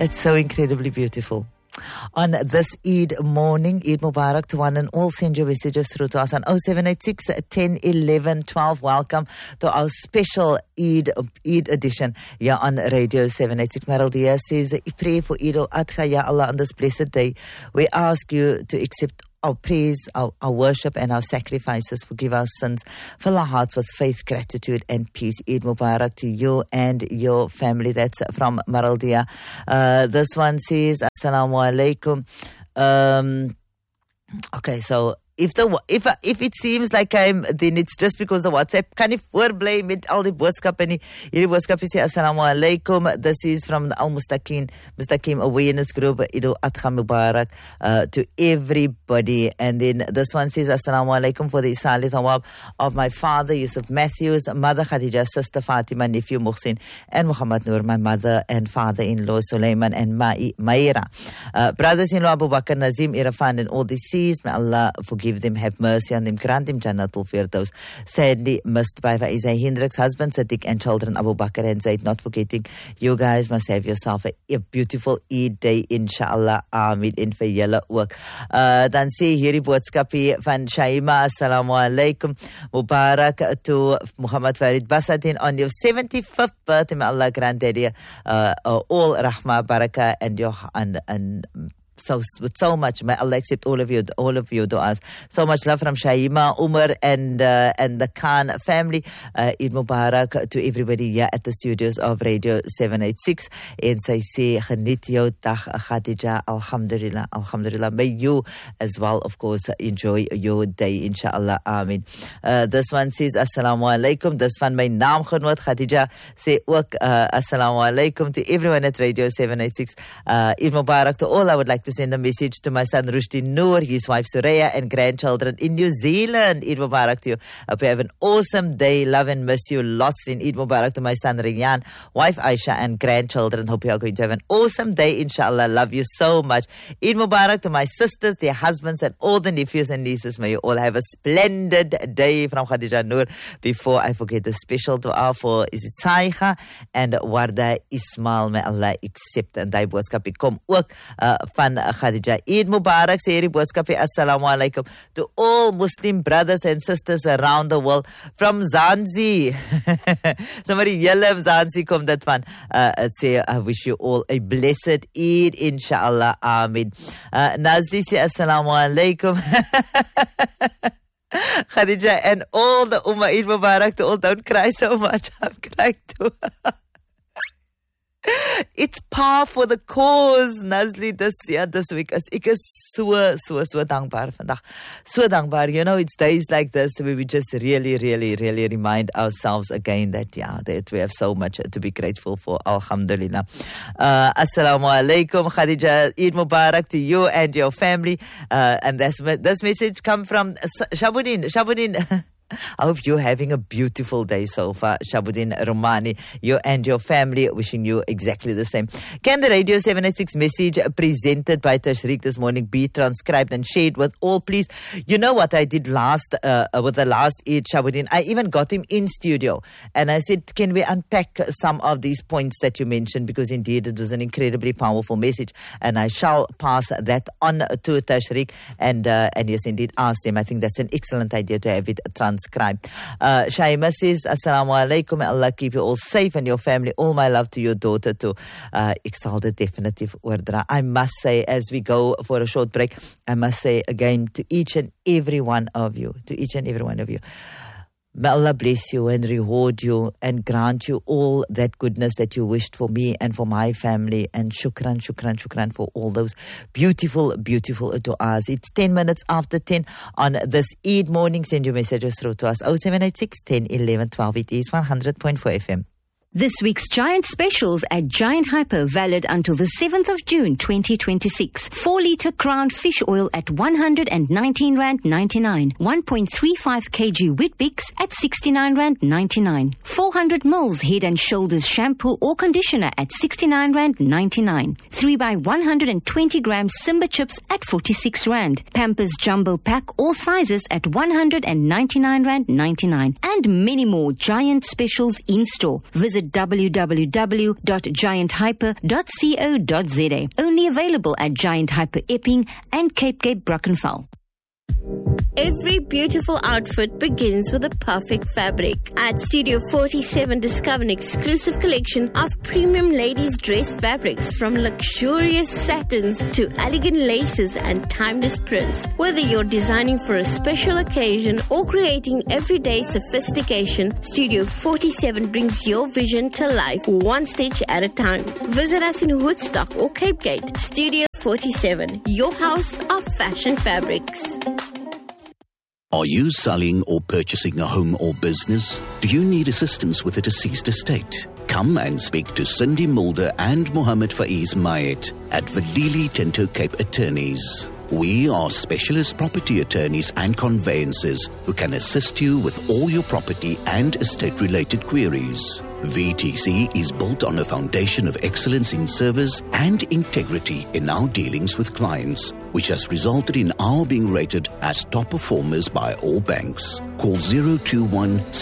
It's so incredibly beautiful. On this Eid morning, Eid Mubarak to one and all. Send your messages through to us on 0786 10 11 12. Welcome to our special Eid edition here on Radio 786. Meryl Diaz says, pray for Eid al-Adha, Ya Allah, on this blessed day. We ask you to accept our praise, our worship and our sacrifices. Forgive our sins. Fill our hearts with faith, gratitude and peace. Eid Mubarak to you and your family. That's from Maraldia. This one says, Assalamu alaikum. Okay, so if it seems like then it's just because the WhatsApp kan nie voorbly met al die boodskappe nie. Hierdie boodskap sê Assalamu alaikum. This is from the Al-Mustaqim Awareness Group. Eid al-Adha Mubarak to everybody. And then this one says Assalamu alaikum for the Isali Thawab of my father Yusuf Matthews, mother Khadija, sister Fatima, nephew Muhsin and Muhammad Noor, my mother and father-in-law Sulaiman and Maira. Brothers-in-law Abu Bakr, Nazim, Irfan and all deceased. May Allah forgive them, have mercy on them, grant them Jannatul Firdaus. Sadly missed by Faiza Hendricks, husband Sadiq and children Abu Bakr and Zaid. Not forgetting, you guys must have yourself a beautiful Eid day, inshallah. Amin. En vir julle ook. Dan sê hierdie boodskap hier van Shaima, Assalamu alaikum. Mubarak to Muhammad Farid Basadin on your 75th birthday. May Allah grant you all rahmah, barakah and so with so much. May Allah accept all of you du'as. So much love from Shaima, Umar and the Khan family. Eid Mubarak to everybody here at the studios of Radio 786. En sy sê geniet jou dag Khadija. Alhamdulillah. May you as well, of course, enjoy your day, inshallah. Amin. This one says Assalamu alaikum. This one my naamgenoot Khadija sê ook Assalamu alaikum to everyone at Radio 786. Eid Mubarak to all. I would like to send a message to my son Rushdie Noor, his wife Suraya and grandchildren in New Zealand. Eid Mubarak to you. Hope you have an awesome day. Love and miss you lots. In Eid Mubarak to my son Riyan, wife Aisha and grandchildren. Hope you are going to have an awesome day, inshallah. Love you so much. Eid Mubarak to my sisters, their husbands and all the nephews and nieces. May you all have a splendid day from Khadija Noor. Before I forget, the special dua for Saiha and Warda Ismail. May Allah accept. And die boodskap kom ook van Khadija. Eid Mubarak, sê hierdie boodskap, Assalamu alaikum to all Muslim brothers and sisters around the world from Zanzi. Somebody yell of Zanzi kom dit van. Say I wish you all a blessed Eid, inshallah. Amin. Nazli say Assalamu alaikum. Khadija and all the Ummah, Eid Mubarak to all. Don't cry so much. I'm crying too. It's par for the cause, Nazli, this week. Ek is so dankbaar vandag. So dankbaar. You know, it's days like this where we just really remind ourselves again that we have so much to be grateful for. Alhamdulillah. Assalamu alaikum, Khadija. Eid Mubarak to you and your family. And this message come from Shabuddin. I hope you're having a beautiful day so far, Shabuddin Romani. You and your family, wishing you exactly the same. Can the Radio 786 message presented by Tashriq this morning be transcribed and shared with all, please? You know what I did with the last Eid, Shabuddin? I even got him in studio and I said, can we unpack some of these points that you mentioned? Because indeed it was an incredibly powerful message, and I shall pass that on to Tashriq and yes, indeed, asked him. I think that's an excellent idea to have it transcribed. Shaima says, Assalamu alaikum. May Allah keep you all safe and your family. All my love to your daughter too. Ek sal dit definitief oordra. I must say, as we go for a short break, I must say again to each and every one of you, may Allah bless you and reward you and grant you all that goodness that you wished for me and for my family. And shukran for all those beautiful du'as. It's 10 minutes after 10 on this Eid morning. Send your messages through to us. 0786 10 11 12. It is 100.4 FM. This week's Giant specials at Giant Hyper valid until the 7th of June 2026. 4-litre Crown fish oil at R119.99. 1.35 kg Weet-Bix at R69.99. 400 ml Head and Shoulders shampoo or conditioner at R69.99. 3x120 grams Simba chips at R46. Pampers Jumbo Pack all sizes at R199.99. And many more Giant specials in store. Visit visit www.gianthyper.co.za. Only available at Giant Hyper Epping and Cape Gate Brackenfell. Every beautiful outfit begins with a perfect fabric. At Studio 47, discover an exclusive collection of premium ladies' dress fabrics, from luxurious satins to elegant laces and timeless prints. Whether you're designing for a special occasion or creating everyday sophistication, Studio 47 brings your vision to life, one stitch at a time. Visit us in Woodstock or Cape Gate. Studio 47, your house of fashion fabrics. Are you selling or purchasing a home or business? Do you need assistance with a deceased estate? Come and speak to Cindy Mulder and Mohammed Faiz Mayet at Valili Tinto Cape Attorneys. We are specialist property attorneys and conveyancers who can assist you with all your property and estate-related queries. VTC is built on a foundation of excellence in service and integrity in our dealings with clients, which has resulted in our being rated as top performers by all banks. Call 021